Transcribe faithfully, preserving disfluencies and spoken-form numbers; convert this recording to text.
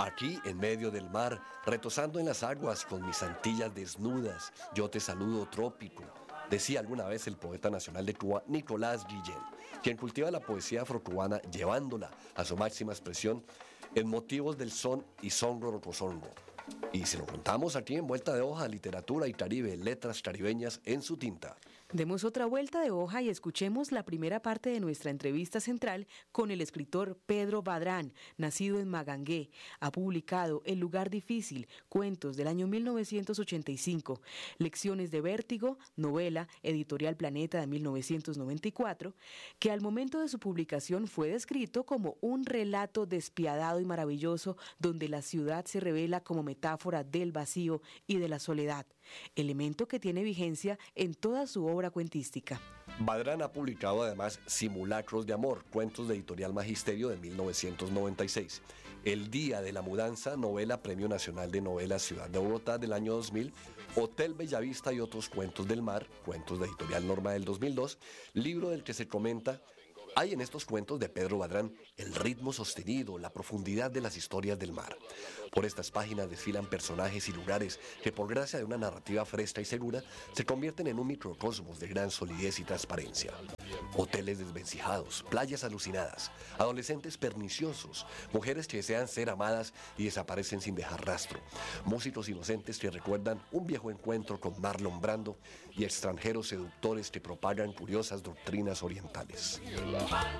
Aquí, en medio del mar, retosando en las aguas con mis antillas desnudas, yo te saludo trópico, decía alguna vez el poeta nacional de Cuba, Nicolás Guillén, quien cultiva la poesía afrocubana llevándola a su máxima expresión en motivos del son y songo rocosongo. Y se lo contamos aquí en Vuelta de Hoja, Literatura y Caribe, letras caribeñas en su tinta. Demos otra vuelta de hoja y escuchemos la primera parte de nuestra entrevista central con el escritor Pedro Badrán, nacido en Magangué. Ha publicado El lugar difícil, cuentos del año mil novecientos ochenta y cinco, Lecciones de vértigo, novela, editorial Planeta de mil novecientos noventa y cuatro, que al momento de su publicación fue descrito como un relato despiadado y maravilloso donde la ciudad se revela como metáfora del vacío y de la soledad, elemento que tiene vigencia en toda su obra cuentística. Badrán ha publicado además Simulacros de Amor, cuentos de editorial Magisterio de mil novecientos noventa y seis, El Día de la Mudanza, novela Premio Nacional de Novelas Ciudad de Bogotá del año dos mil, Hotel Bellavista y otros cuentos del mar, cuentos de editorial Norma del dos mil dos, libro del que se comenta: hay en estos cuentos de Pedro Badrán el ritmo sostenido, la profundidad de las historias del mar. Por estas páginas desfilan personajes y lugares que, por gracia de una narrativa fresca y segura, se convierten en un microcosmos de gran solidez y transparencia. Hoteles desvencijados, playas alucinadas, adolescentes perniciosos, mujeres que desean ser amadas y desaparecen sin dejar rastro, músicos inocentes que recuerdan un viejo encuentro con Marlon Brando y extranjeros seductores que propagan curiosas doctrinas orientales.